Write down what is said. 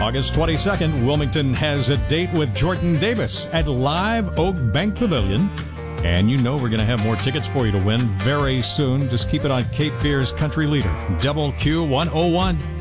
August 22nd, Wilmington has a date with Jordan Davis at Live Oak Bank Pavilion. And you know we're going to have more tickets for you to win very soon. Just keep it on Cape Fear's Country Leader, Double Q 101.